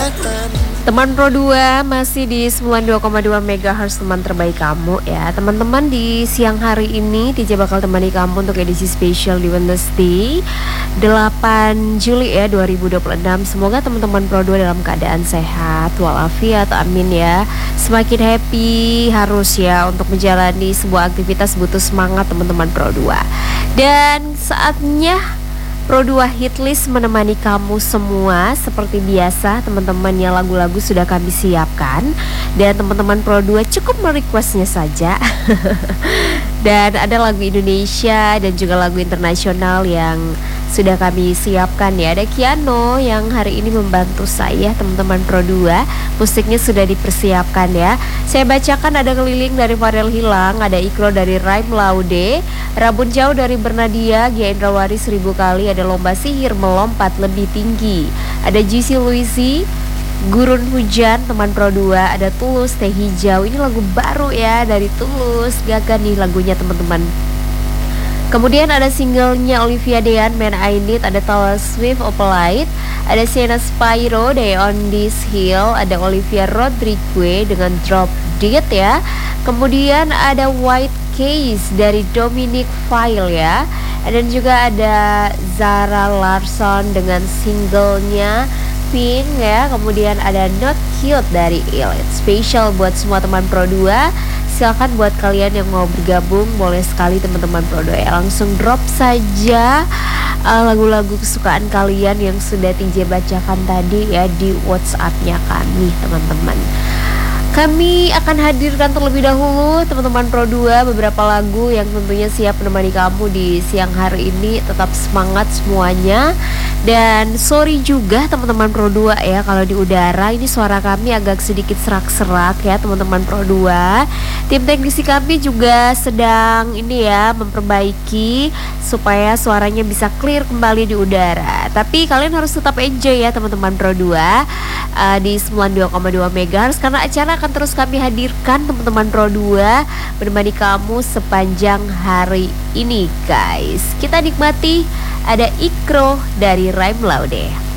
Teman Pro 2 masih di 92,2 MHz, teman terbaik kamu ya. Teman-teman, di siang hari ini DJ bakal temani kamu untuk edisi spesial di Wednesday 8 Juli ya 2026. Semoga teman-teman Pro 2 dalam keadaan sehat walafiat, amin ya. Semakin happy harus ya untuk menjalani sebuah aktivitas, butuh semangat teman-teman Pro 2. Dan saatnya Pro 2 Hitlist menemani kamu semua. Seperti biasa teman-teman, ya lagu-lagu sudah kami siapkan dan teman-teman Pro 2 cukup merequestnya saja. Dan ada lagu Indonesia dan juga lagu internasional yang sudah kami siapkan ya. Ada Kiano yang hari ini membantu saya teman-teman Pro 2. Musiknya sudah dipersiapkan ya. Saya bacakan, ada Keliling dari Farel Hilang, ada Ikro dari Raim Laude, Rabun Jauh dari Bernadia, Gia Indrawari 1000 kali, ada Lomba Sihir Melompat Lebih Tinggi, ada Juicy Luisi, Gurun Hujan teman Pro 2, ada Tulus Teh Hijau. Ini lagu baru ya dari Tulus, gagah nih lagunya teman-teman. Kemudian ada singlenya Olivia Dean, Man I Need, ada Taylor Swift Opalite, ada Sienna Spyro Day on This Hill, ada Olivia Rodrigo dengan Drop Dead ya. Kemudian ada White Case dari Dominic File ya. Dan juga ada Zara Larsson dengan singlenya Pink ya. Kemudian ada Not Cute dari Elite. Spesial buat semua teman Pro 2. Silakan buat kalian yang mau bergabung, boleh sekali teman-teman Pro 2 ya. Langsung drop saja lagu-lagu kesukaan kalian yang sudah TJ bacakan tadi ya di WhatsApp-nya kami teman-teman. Kami akan hadirkan terlebih dahulu teman-teman Pro 2 beberapa lagu yang tentunya siap menemani kamu di siang hari ini. Tetap semangat semuanya. Dan sorry juga teman-teman Pro 2 ya, kalau di udara ini suara kami agak sedikit serak-serak ya teman-teman Pro 2. Tim teknisi kami juga sedang ini ya memperbaiki supaya suaranya bisa clear kembali di udara. Tapi kalian harus tetap enjoy ya teman-teman Pro 2 di 92,2 MHz, karena acara akan terus kami hadirkan teman-teman Pro 2 menemani kamu sepanjang hari ini guys. Kita nikmati, ada Ikro dari Raim Laude.